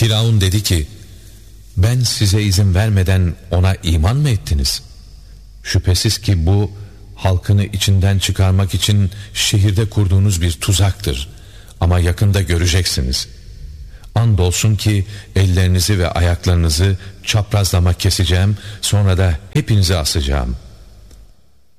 Firavun dedi ki, ben size izin vermeden ona iman mı ettiniz? Şüphesiz ki bu halkını içinden çıkarmak için şehirde kurduğunuz bir tuzaktır. Ama yakında göreceksiniz. Andolsun ki ellerinizi ve ayaklarınızı çaprazlama keseceğim, sonra da hepinizi asacağım.